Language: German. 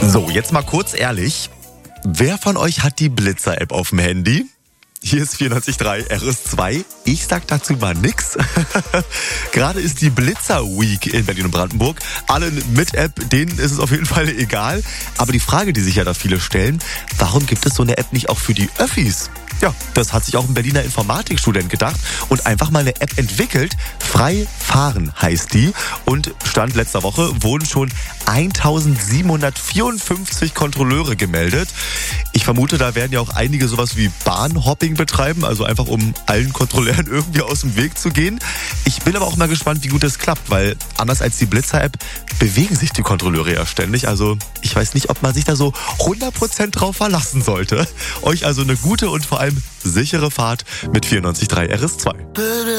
So, jetzt mal kurz ehrlich. Wer von euch hat die Blitzer-App auf dem Handy? Hier ist 94.3 RS2. Ich sag dazu mal nix. Gerade ist die Blitzer-Week in Berlin und Brandenburg. Alle mit App, denen ist es auf jeden Fall egal. Aber die Frage, die sich ja da viele stellen, warum gibt es so eine App nicht auch für die Öffis? Ja, das hat sich auch ein Berliner Informatikstudent gedacht und einfach mal eine App entwickelt. Frei fahren heißt die. Und Stand letzter Woche wurden schon 1754 Kontrolleure gemeldet. Ich vermute, da werden ja auch einige sowas wie Bahnhopping betreiben, also einfach um allen Kontrolleuren irgendwie aus dem Weg zu gehen. Ich bin aber auch mal gespannt, wie gut das klappt, weil anders als die Blitzer-App bewegen sich die Kontrolleure ja ständig. Also ich weiß nicht, ob man sich da so 100% drauf verlassen sollte. Euch also eine gute und vor allem sichere Fahrt mit 94.3 RS2.